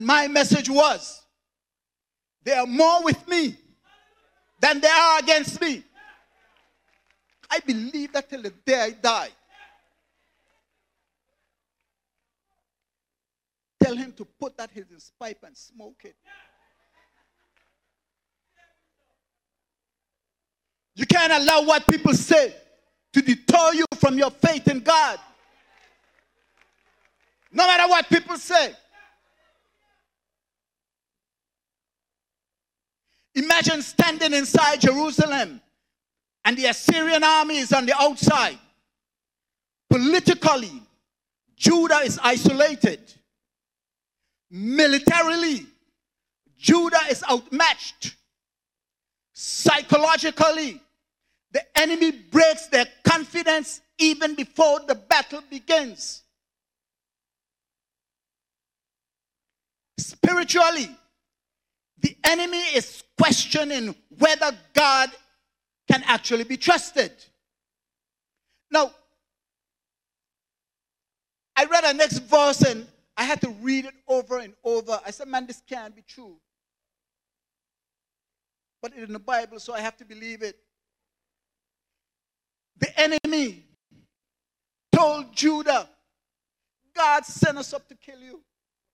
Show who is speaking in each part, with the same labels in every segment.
Speaker 1: my message was, they are more with me than they are against me. I believe that till the day I die. Tell him to put that in his pipe and smoke it. You can't allow what people say to deter you from your faith in God. No matter what people say. Imagine standing inside Jerusalem and the Assyrian army is on the outside. Politically, Judah is isolated. Militarily, Judah is outmatched. Psychologically, the enemy breaks their confidence even before the battle begins. Spiritually, the enemy is questioning whether God can actually be trusted. Now, I read the next verse and I had to read it over and over. I said, man, this can't be true. But it's in the Bible, so I have to believe it. The enemy told Judah, God sent us up to kill you.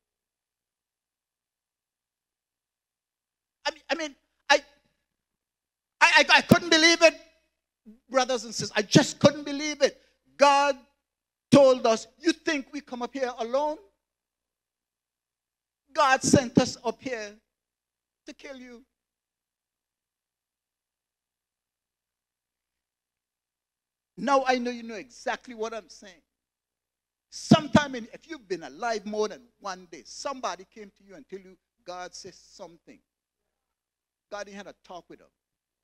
Speaker 1: I couldn't believe it, brothers and sisters. I just couldn't believe it. God told us, you think we come up here alone? God sent us up here to kill you. Now I know you know exactly what I'm saying. Sometime, if you've been alive more than one day, somebody came to you and tell you God says something. God had a talk with them.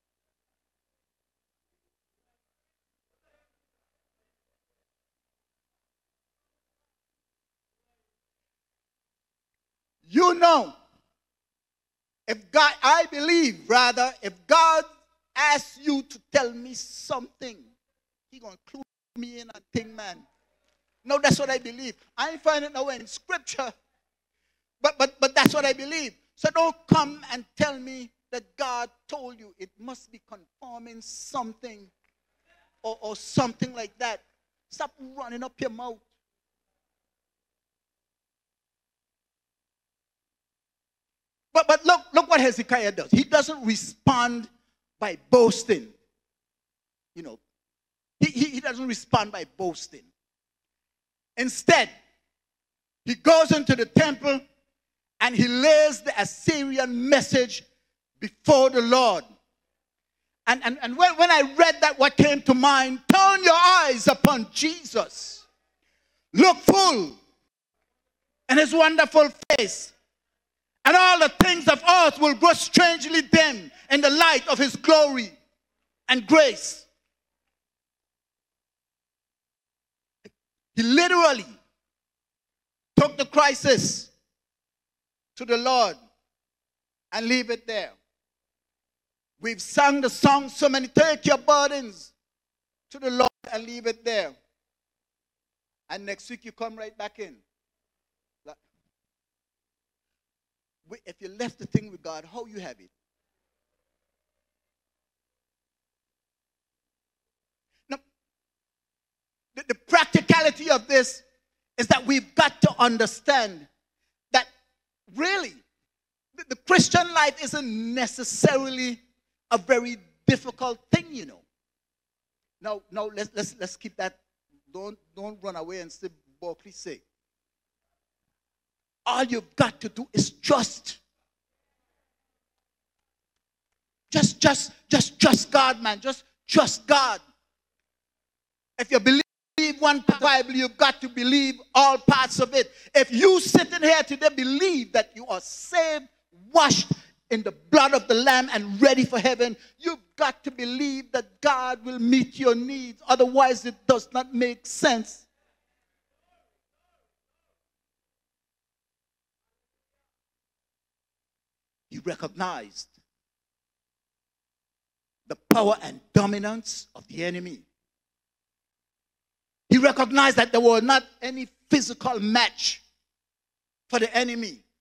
Speaker 1: You know, if God, I believe rather, if God asks you to tell me something, He's going to clue me in a thing, man. No, that's what I believe. I ain't finding it nowhere in Scripture, but that's what I believe. So don't come and tell me that God told you. It must be confirming something or something like that. Stop running up your mouth. But look what Hezekiah does. He doesn't respond by boasting. You know, he doesn't respond by boasting. Instead, he goes into the temple and he lays the Assyrian message before the Lord. And when I read that, what came to mind, turn your eyes upon Jesus. Look full in his wonderful face. And all the things of earth will grow strangely dim in the light of his glory and grace. He literally took the crisis to the Lord and leave it there. We've sung the song so many, take your burdens to the Lord and leave it there. And next week you come right back in. If you left the thing with God, how you have it? Now, the practicality of this is that we've got to understand that really the Christian life isn't necessarily a very difficult thing, you know. Now let's keep that. Don't run away and say Berkeley say. All you've got to do is trust. Just trust God, man. Just trust God. If you believe one Bible, you've got to believe all parts of it. If you sitting here today believe that you are saved, washed in the blood of the Lamb and ready for heaven, you've got to believe that God will meet your needs. Otherwise, it does not make sense. He recognized the power and dominance of the enemy. He recognized that there was not any physical match for the enemy.